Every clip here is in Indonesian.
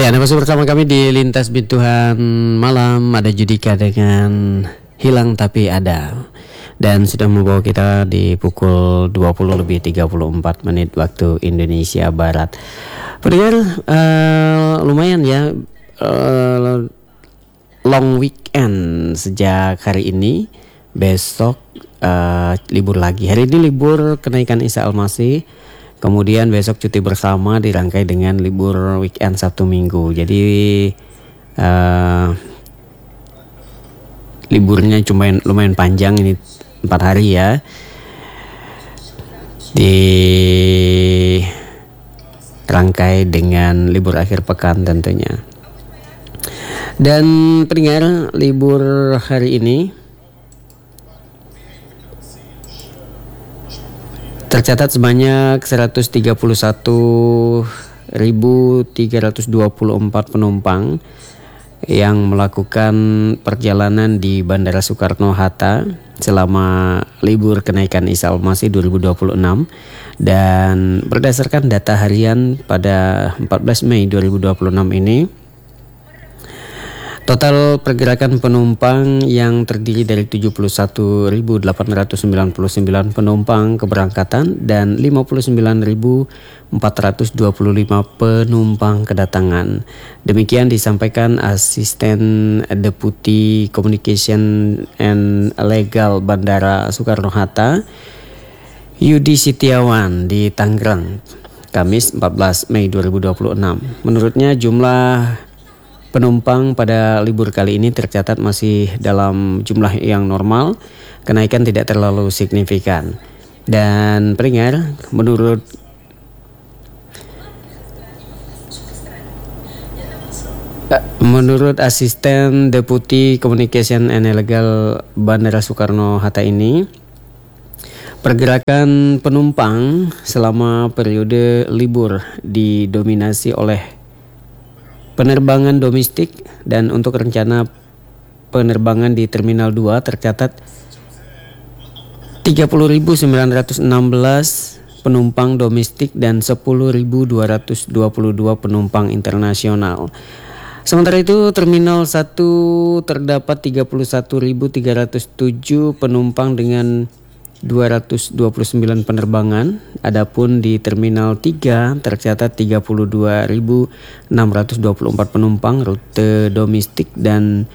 Ya, Anda masih bersama kami di Lintas Bintuhan Malam. Ada Judika dengan Hilang Tapi Ada. Dan sudah membawa kita di pukul 20:34 waktu Indonesia Barat. Pendengar, lumayan ya, long weekend sejak hari ini. Besok libur lagi. Hari ini libur kenaikan Isa Al-Masih. Kemudian besok cuti bersama dirangkai dengan libur weekend Sabtu Minggu. Jadi liburnya lumayan panjang ini, 4 hari ya. Dirangkai dengan libur akhir pekan tentunya. Dan pendengar, libur hari ini tercatat sebanyak 131.324 penumpang yang melakukan perjalanan di Bandara Soekarno-Hatta selama libur kenaikan Isa Al-Masih 2026. Dan berdasarkan data harian pada 14 Mei 2026 ini, total pergerakan penumpang yang terdiri dari 71.899 penumpang keberangkatan dan 59.425 penumpang kedatangan. Demikian disampaikan Asisten Deputi Communication and Legal Bandara Soekarno-Hatta, Yudi Setiawan di Tangerang, Kamis 14 Mei 2026. Menurutnya jumlah penumpang pada libur kali ini tercatat masih dalam jumlah yang normal, kenaikan tidak terlalu signifikan. Dan pendengar, menurut Asisten Deputi Communication and Legal Bandara Soekarno-Hatta ini, pergerakan penumpang selama periode libur didominasi oleh penerbangan domestik, dan untuk rencana penerbangan di Terminal 2 tercatat 30.916 penumpang domestik dan 10.222 penumpang internasional. Sementara itu Terminal 1 terdapat 31.307 penumpang dengan 229 penerbangan. Adapun di Terminal 3 tercatat 32.624 penumpang rute domestik dan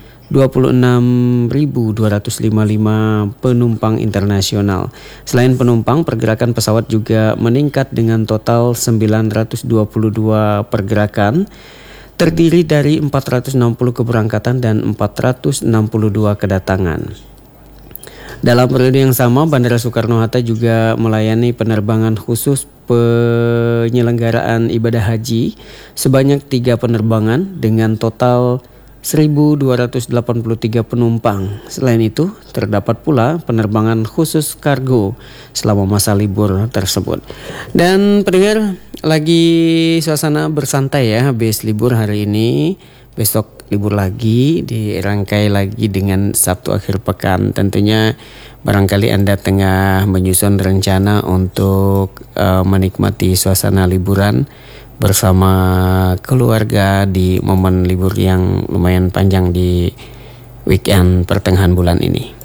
26.255 penumpang internasional. Selain penumpang, pergerakan pesawat juga meningkat dengan total 922 pergerakan, terdiri dari 460 keberangkatan dan 462 kedatangan. Dalam periode yang sama, Bandara Soekarno-Hatta juga melayani penerbangan khusus penyelenggaraan ibadah haji sebanyak 3 penerbangan dengan total 1.283 penumpang. Selain itu, terdapat pula penerbangan khusus kargo selama masa libur tersebut. Dan pendengar, lagi suasana bersantai ya habis libur hari ini. Besok libur lagi, dirangkai lagi dengan Sabtu akhir pekan. Tentunya barangkali Anda tengah menyusun rencana untuk menikmati suasana liburan bersama keluarga di momen libur yang lumayan panjang di weekend pertengahan bulan ini.